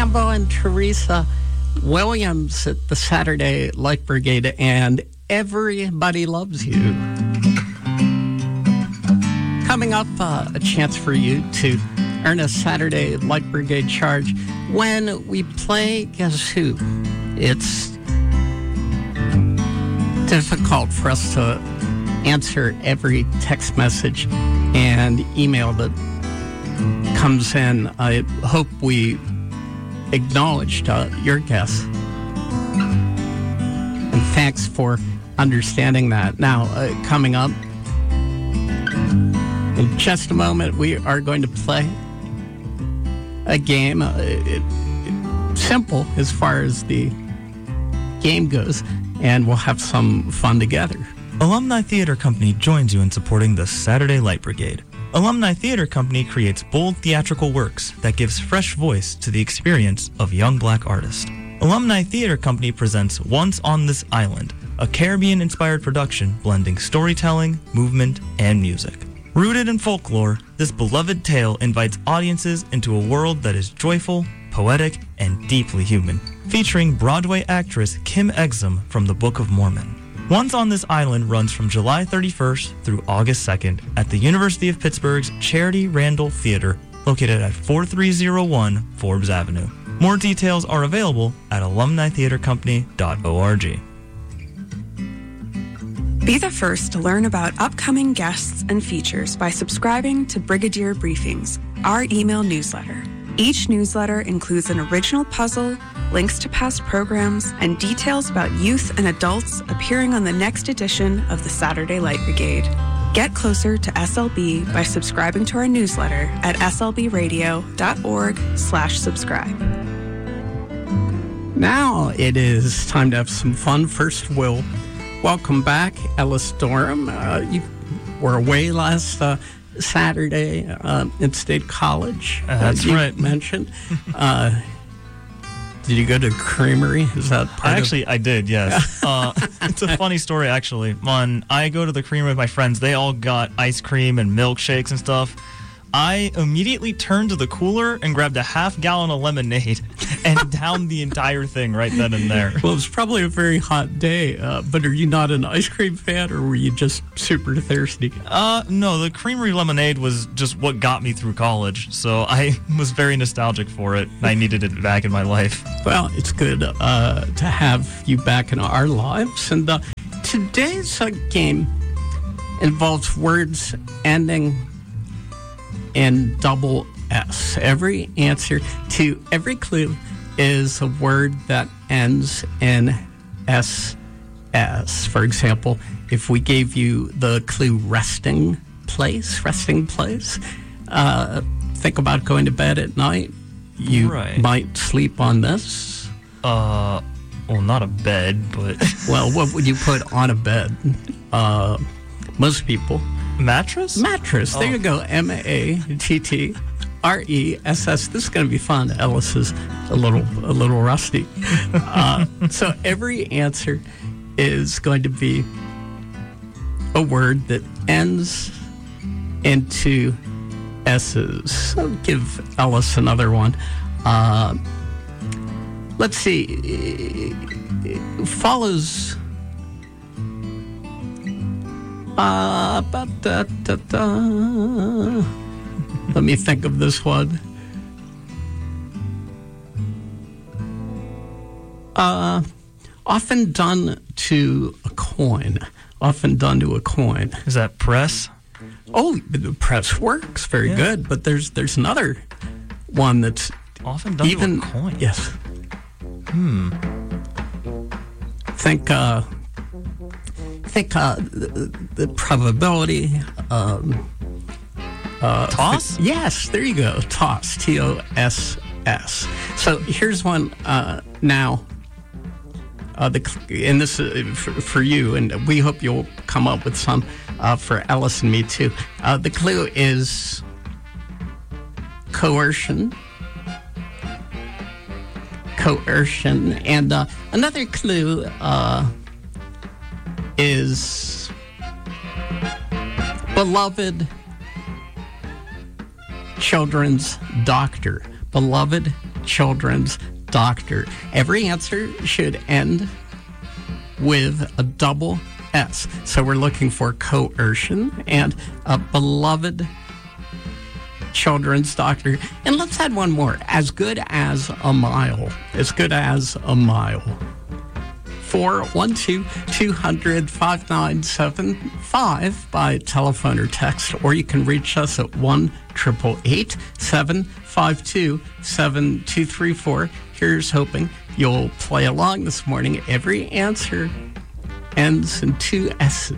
Sambo and Teresa Williams at the Saturday Light Brigade, and Everybody Loves You. Coming up, a chance for you to earn a Saturday Light Brigade charge when we play Guess Who. It's difficult for us to answer every text message and email that comes in. I hope we acknowledged your guess. And thanks for understanding that. Now, coming up, in just a moment, we are going to play a game. Simple as far as the game goes, and we'll have some fun together. Alumni Theater Company joins you in supporting the Saturday Light Brigade. Alumni Theater Company creates bold theatrical works that gives fresh voice to the experience of young black artists. Alumni Theater Company presents Once on This Island, a Caribbean-inspired production blending storytelling, movement, and music. Rooted in folklore, this beloved tale invites audiences into a world that is joyful, poetic, and deeply human, featuring Broadway actress Kim Exum from the Book of Mormon. Once on This Island runs from July 31st through August 2nd at the University of Pittsburgh's Charity Randall Theater, located at 4301 Forbes Avenue. More details are available at alumnitheatercompany.org. Be the first to learn about upcoming guests and features by subscribing to Brigadier Briefings, our email newsletter. Each newsletter includes an original puzzle, links to past programs, and details about youth and adults appearing on the next edition of the Saturday Light Brigade. Get closer to SLB by subscribing to our newsletter at slbradio.org/subscribe. Now it is time to have some fun. First, we'll welcome back Ellis Durham. You were away last Saturday in State College. That's you right. Mentioned. Did you go to Creamery? Is that part I did, yes. It's a funny story, actually. When I go to the Creamery with my friends, they all got ice cream and milkshakes and stuff. I immediately turned to the cooler and grabbed a half-gallon of lemonade and downed the entire thing right then and there. Well, it was probably a very hot day, but are you not an ice cream fan, or were you just super thirsty? No, the Creamery lemonade was just what got me through college, so I was very nostalgic for it, and I needed it back in my life. Well, it's good to have you back in our lives, and today's game involves words ending in double S. Every answer to every clue is a word that ends in SS. For example, if we gave you the clue resting place, think about going to bed at night. You might sleep on this. Well, not a bed, but... Well, what would you put on a bed? Most people... Mattress? Mattress. There you go. MATTRESS. This is going to be fun. Ellis is a little rusty. So every answer is going to be a word that ends into S's. I'll give Ellis another one. Let's see. It follows... Let me think of this one. Often done to a coin. Is that press? Oh, the press works very good, but there's another one that's often done to a coin. Yes. Think the probability. Toss? Yes, there you go. Toss. TOSS. So here's one now. And this is for you, and we hope you'll come up with some for Ellis and me too. The clue is coercion. And another clue is beloved children's doctor. Beloved children's doctor. Every answer should end with a double S. So we're looking for coercion and a beloved children's doctor. And let's add one more. As good as a mile. As good as a mile. 412-200-5975 by telephone or text, or you can reach us at 1-888-752-7234. Here's hoping you'll play along this morning. Every answer ends in two S's.